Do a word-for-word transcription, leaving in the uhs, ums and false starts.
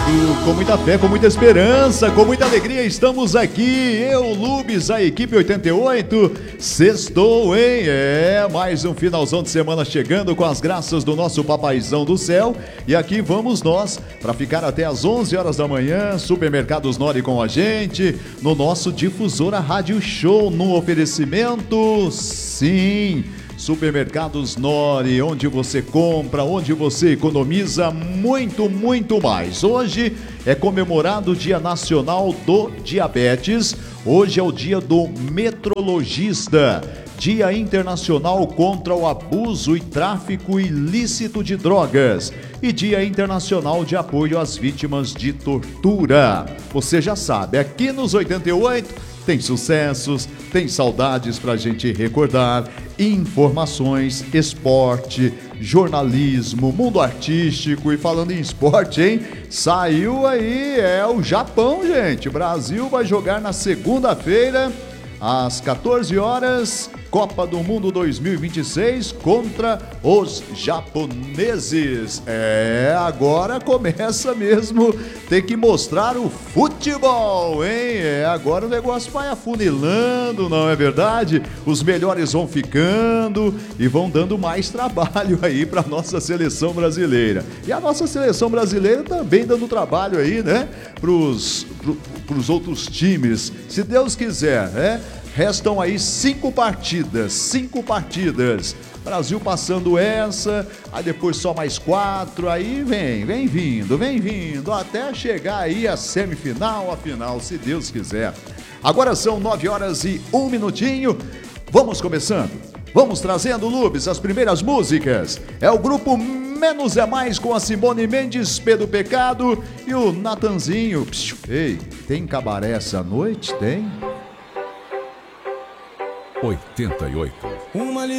Com muita fé, com muita esperança, com muita alegria, estamos aqui, eu, Lubes, a equipe oitenta e oito, sextou, hein? É, mais um finalzão de semana chegando com as graças do nosso papaizão do céu. E aqui vamos nós, para ficar até às onze horas da manhã, Supermercados Nori com a gente, no nosso Difusora Rádio Show, no oferecimento, sim... Supermercados Nori, onde você compra, onde você economiza muito, muito mais. Hoje é comemorado o Dia Nacional do Diabetes, hoje é o dia do metrologista, Dia Internacional contra o Abuso e Tráfico Ilícito de Drogas e Dia Internacional de Apoio às Vítimas de Tortura. Você já sabe, aqui nos oitenta e oito... tem sucessos, tem saudades pra gente recordar, informações, esporte, jornalismo, mundo artístico. E falando em esporte, hein? Saiu aí, é o Japão, gente. O Brasil vai jogar na segunda-feira, às quatorze horas, Copa do Mundo dois mil e vinte e seis contra os japoneses. É, agora começa mesmo, tem que mostrar o futebol, hein? É, agora o negócio vai afunilando, não é verdade? Os melhores vão ficando e vão dando mais trabalho aí para nossa seleção brasileira. E a nossa seleção brasileira também dando trabalho aí, né? Pros, pro, pros outros times, se Deus quiser, né? Restam aí cinco partidas, cinco partidas. Brasil passando essa, aí depois só mais quatro, aí vem, vem vindo, vem vindo, até chegar aí a semifinal, a final, se Deus quiser. Agora são nove horas e um minutinho, vamos começando, vamos trazendo, Lubes, as primeiras músicas. É o grupo Menos é Mais com a Simone Mendes, Pedro Pecado e o Natanzinho. Psiu, ei, tem cabaré essa noite? Tem? oitenta e oito. Uma